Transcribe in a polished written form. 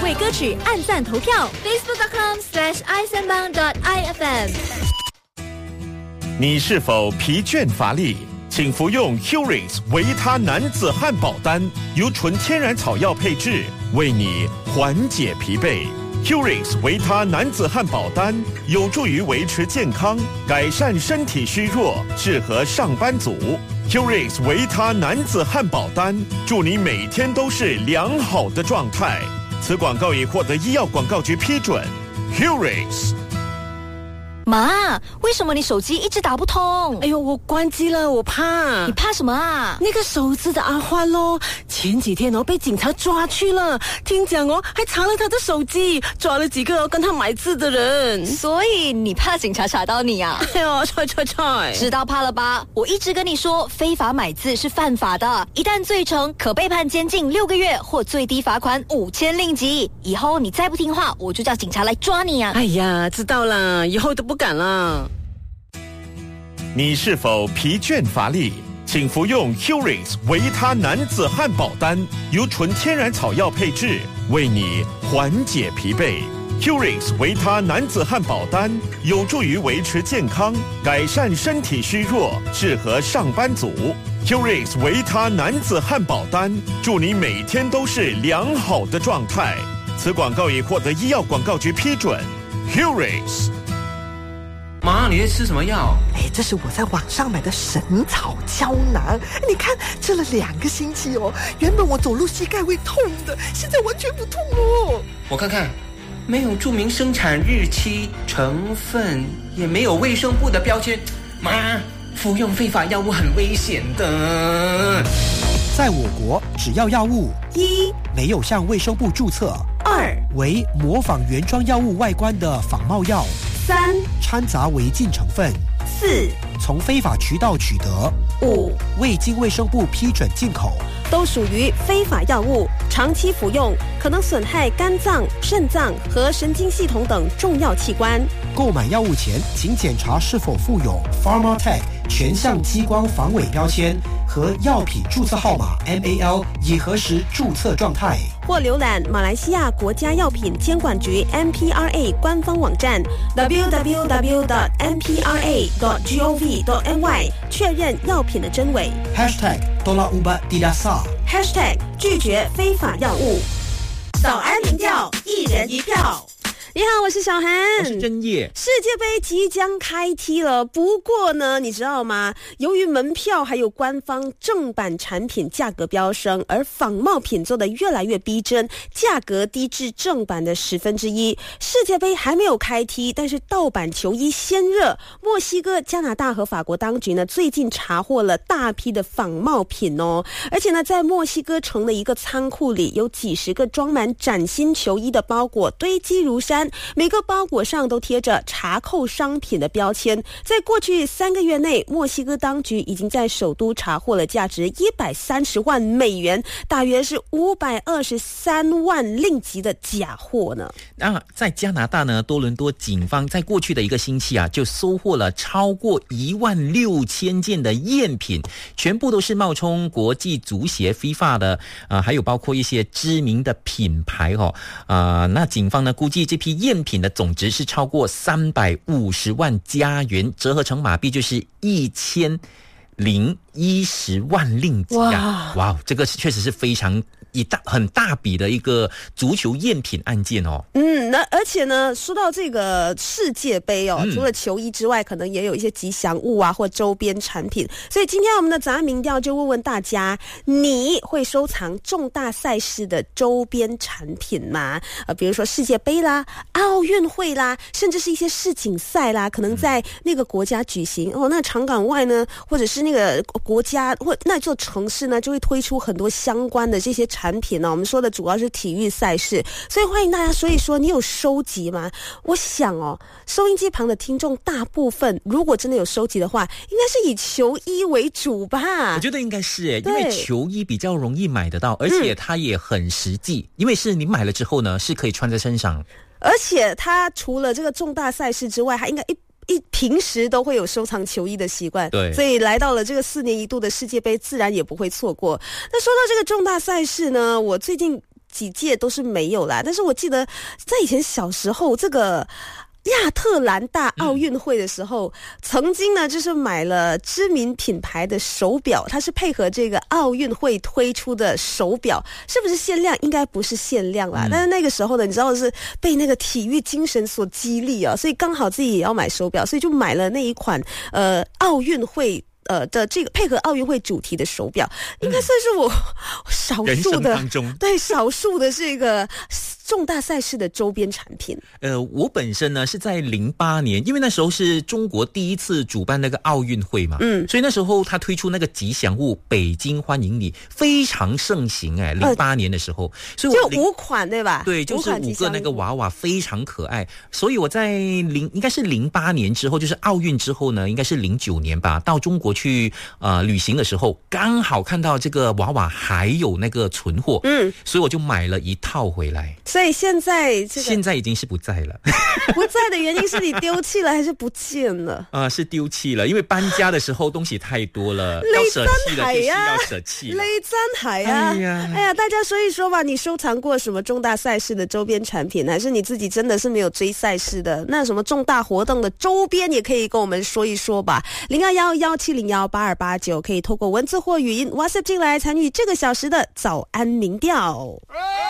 为歌曲按赞投票 facebook.com/isenbang.ifm。 你是否疲倦乏力？请服用 Curix 维他男子汉堡丹，由纯天然草药配制，为你缓解疲惫。Curix 维他男子汉堡丹有助于维持健康，改善身体虚弱，适合上班族。Curix 维他男子汉堡丹，祝你每天都是良好的状态。此广告已获得医药广告局批准。Curix。 妈，为什么你手机一直打不通？ 哎呦，我关机了，我怕。 你怕什么啊？ 那个手指的阿欢咯，前几天被警察抓去了，听讲还查了他的手机，抓了几个跟他买字的人。 所以你怕警察查到你啊？ 哎呦，踹！ 知道怕了吧？我一直跟你说，非法买字是犯法的，一旦罪成，可被判监禁6个月或最低罚款5000令吉。以后你再不听话，我就叫警察来抓你啊！ 哎呀，知道了，以后都不敢了。 你是否疲倦乏力？请服用 Curix 维他男子汉堡丹，由纯天然草药配制，为你缓解疲惫。Curix 维他男子汉堡丹有助于维持健康，改善身体虚弱，适合上班族。Curix 维他男子汉堡丹，祝你每天都是良好的状态。此广告已获得医药广告局批准。Curix。 妈，你在吃什么药？ 这是我在网上买的神草胶囊，你看吃了2个星期哦，原本我走路膝盖会痛的，现在完全不痛哦。 我看看，没有注明生产日期、成分，也没有卫生部的标签。妈，服用非法药物很危险的。 在我国，只要药物 1 没有向卫生部注册 ，2 为模仿原装药物外观的仿冒药 ，3 掺杂违禁成分 ，4 从非法渠道取得 ，5 未经卫生部批准进口， 都属于非法药物，长期服用可能损害肝脏、肾脏和神经系统等重要器官。 购买药物前，请检查是否附有 Pharmatech 全项激光防伪标签和药品注册号码 MAL， 以核实注册状态。 或浏览马来西亚国家药品监管局 MPRA 官方网站 www.mpra.gov.my 确认药品的真伪。 #Tolak Ubat Tidak Sah # 拒绝非法药物。 早安民调，1人1票。 你好，我是小涵， 我是真叶。 世界杯即将开踢了，不过呢，你知道吗？由于门票还有官方正版产品价格飙升，而仿冒品做得越来越逼真，价格低至正版的1/10。世界杯还没有开踢，但是盗版球衣先热。墨西哥、加拿大和法国当局呢，最近查获了大批的仿冒品哦，而且呢，在墨西哥城的一个仓库里，有几十个装满崭新球衣的包裹堆积如山。每个包裹上都贴着查扣商品的标签。在过去3个月内，墨西哥当局已经在首都查获了价值130万美元，大约是523万令吉的假货呢。 在加拿大呢，多伦多警方在过去的1个星期就收获了超过16000件的赝品，全部都是冒充国际足协 FIFA 的，还有包括一些知名的品牌那警方呢估计这批赝品的总值是超过350万加元，折合成马币就是1010万令吉啊！哇，这个确实是非常很大笔的一个足球赝品案件哦。 那而且呢，说到这个世界杯除了球衣之外，可能也有一些吉祥物或周边产品。所以今天我们的早安民调就问问大家，你会收藏重大赛事的周边产品吗？比如说世界杯啦、奥运会啦，甚至是一些世锦赛啦，可能在那个国家举行那场馆外呢，或者是那个国家或那座城市呢，就会推出很多相关的这些产品呢。我们说的主要是体育赛事，所以欢迎大家说一说，你有收集吗？我想收音机旁的听众大部分如果真的有收集的话，应该是以球衣为主吧。 我觉得应该是因为球衣比较容易买得到，而且它也很实际，因为是你买了之后呢，是可以穿在身上， 而且它除了这个重大赛事之外，它应该平时都会有收藏球衣的习惯， 对， 所以来到了这个4年一度的世界杯，自然也不会错过。那说到这个重大赛事呢，我最近几届都是没有啦。但是我记得在以前小时候，这个亚特兰大奥运会的时候，曾经呢就是买了知名品牌的手表，它是配合这个奥运会推出的手表，是不是限量？应该不是限量啦。但是那个时候呢，你知道是被那个体育精神所激励啊，所以刚好自己也要买手表，所以就买了那一款奥运会的这个配合奥运会主题的手表，应该算是我少数的对少数的这个重大赛事的周边产品。 我本身呢是在08年，因为那时候是中国第一次主办那个奥运会嘛，所以那时候他推出那个吉祥物北京欢迎你非常盛行08年的时候，所以我就5款对吧？ 对，就是5个那个娃娃非常可爱，所以我在应该是08年之后，就是奥运之后呢，应该是09年吧，到中国去旅行的时候，刚好看到这个娃娃还有那个存货，所以我就买了一套回来。 所以现在现在已经是不在了。 不在的原因是你丢弃了还是不见了？ 是丢弃了，因为搬家的时候东西太多了，要舍弃的就是要舍弃了。 雷真海啊！哎呀，大家说一说吧，你收藏过什么重大赛事的周边产品，还是你自己真的是没有追赛事的？那什么重大活动的周边也可以跟我们说一说吧。0211701829可以透过文字或语音 WhatsApp 进来参与这个小时的早安民调。